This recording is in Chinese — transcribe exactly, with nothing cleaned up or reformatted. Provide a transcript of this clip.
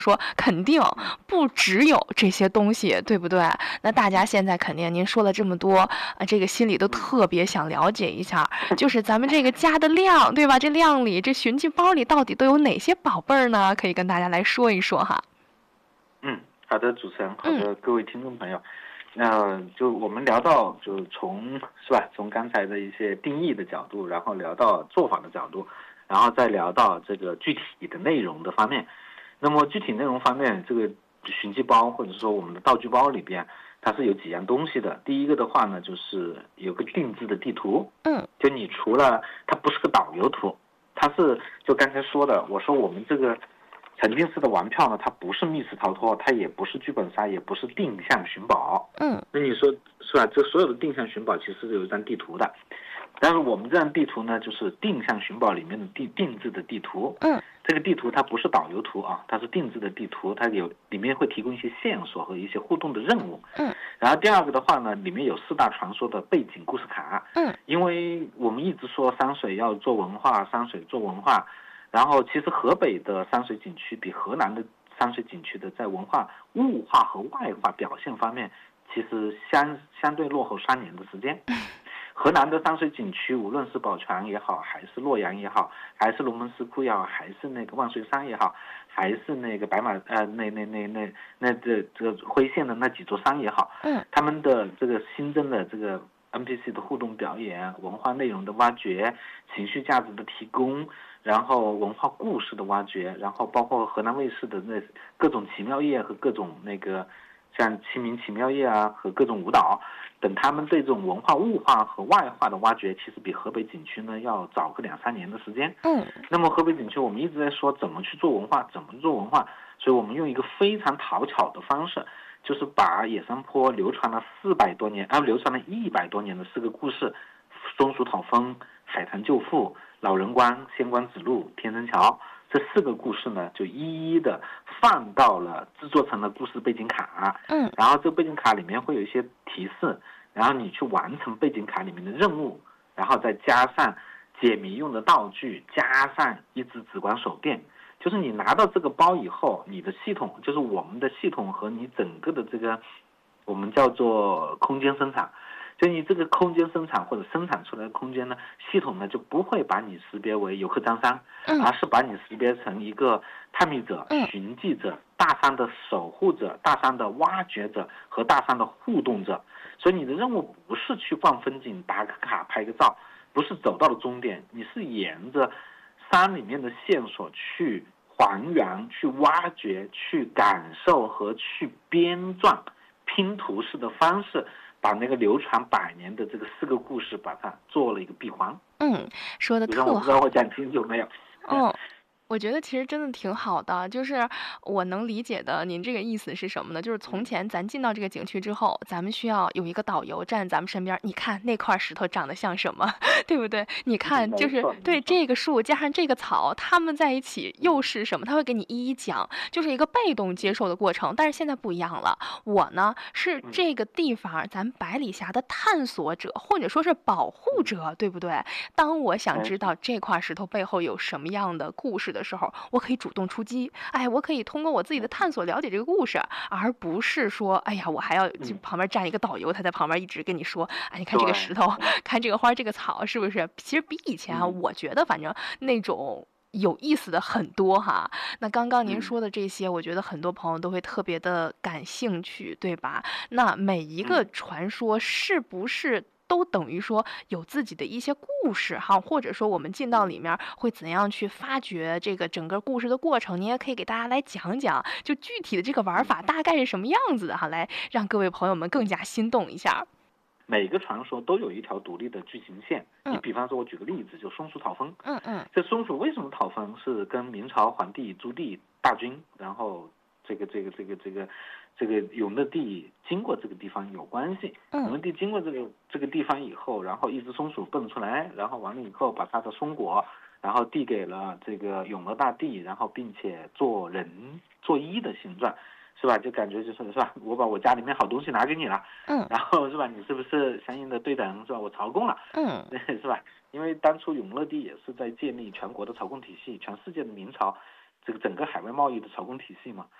说肯定不只有这些东西，对不对？那大家现在肯定您说了这么多，啊，这个心里都特别想了解一下，就是咱们这个家的量，对吧？这量里，这寻迹包里到底都有哪些宝贝儿呢？可以跟大家来说一说哈。 嗯，好的，主持人，好的，各位听众朋友，那、呃、就我们聊到，就从是吧，从刚才的一些定义的角度，然后聊到做法的角度，然后再聊到这个具体的内容的方面。那么具体内容方面，这个寻迹包或者说我们的道具包里边，它是有几样东西的。第一个的话呢，就是有个定制的地图， 嗯， 就你除了它不是个导游图，它是就刚才说的，我说我们这个沉浸式的玩票呢，它不是密室逃脱，它也不是剧本杀，也不是定向寻宝。 嗯， 那你说是吧？这所有的定向寻宝其实是有一张地图的，但是我们这张地图呢，就是定向寻宝里面的定定制的地图。 嗯， 这个地图它不是导游图啊，它是定制的地图，它有里面会提供一些线索和一些互动的任务。 嗯， 然后第二个的话呢，里面有四大传说的背景故事卡。 嗯， 因为我们一直说山水要做文化，山水做文化。然后其实河北的山水景区比河南的山水景区的在文化物化和外化表现方面，其实相相对落后三年的时间。河南的山水景区，无论是宝泉也好，还是洛阳也好，还是龙门石窟也好，还是那个万岁山也好，还是那个白马呃那那那那那这这个徽县的那几座山也好， 嗯， 他们的这个新增的这个 N P C 的互动表演、文化内容的挖掘、情绪价值的提供，然后文化故事的挖掘，然后包括河南卫视的那各种奇妙夜和各种那个像清明奇妙夜啊和各种舞蹈等，他们对这种文化物化和外化的挖掘，其实比河北景区呢要早个两三年的时间。 嗯， 那么河北景区我们一直在说怎么去做文化，怎么做文化，所以我们用一个非常讨巧的方式，就是把野山坡流传了四百多年啊，流传了一百多年的四个故事：松鼠讨风、海棠救父、老人关、仙关子路、天生桥，这四个故事呢，就一一的放到了制作成了故事背景卡。 嗯， 然后这个背景卡里面会有一些提示，然后你去完成背景卡里面的任务，然后再加上解谜用的道具，加上一只紫光手电。就是你拿到这个包以后，你的系统就是我们的系统和你整个的这个我们叫做空间生产，就你这个空间生产或者生产出来的空间呢，系统呢就不会把你识别为游客张三，而是把你识别成一个探秘者、寻迹者、大山的守护者、大山的挖掘者和大山的互动者。所以你的任务不是去逛风景、打个卡、拍个照，不是走到了终点，你是沿着山里面的线索去还原、去挖掘、去感受和去编撰拼图式的方式，把那个流传百年的这个四个故事把它做了一个闭环。 嗯，说的特好。 我不知道我讲清楚没有？ 嗯。我觉得其实真的挺好的，就是我能理解的您这个意思是什么呢？就是从前咱进到这个景区之后，咱们需要有一个导游站咱们身边，你看那块石头长得像什么，对不对？你看就是对这个树加上这个草，它们在一起又是什么？他会给你一一讲，就是一个被动接受的过程。但是现在不一样了，我呢是这个地方咱百里峡的探索者，或者说是保护者，对不对？当我想知道这块石头背后有什么样的故事的时候，我可以主动出击，哎，我可以通过我自己的探索了解这个故事，而不是说，哎呀，我还要就旁边站一个导游，他在旁边一直跟你说，哎，你看这个石头，看这个花，这个草，是不是？其实比以前啊，我觉得反正那种有意思的很多哈。那刚刚您说的这些，我觉得很多朋友都会特别的感兴趣，对吧？那每一个传说是不是都等于说有自己的一些故事哈，或者说我们进到里面会怎样去发掘这个整个故事的过程？你也可以给大家来讲讲，就具体的这个玩法大概是什么样子的哈，来让各位朋友们更加心动一下。 每个传说都有一条独立的剧情线。你比方说，我举个例子，就松鼠讨风。 嗯嗯。 这松鼠为什么讨风？是跟明朝皇帝朱棣大军，然后这个这个这个这个这个永乐帝经过这个地方有关系。永乐帝经过这个这个地方以后，然后一只松鼠蹦出来，然后完了以后把它的松果，然后递给了这个永乐大帝，然后并且做人做一的形状。是吧？就感觉就是是吧？我把我家里面好东西拿给你了， 嗯， 然后是吧？你是不是相应的对等是吧？我朝贡了， 嗯， 是吧？因为当初永乐帝也是在建立全国的朝贡体系，全世界的明朝这个整个海外贸易的操控体系嘛。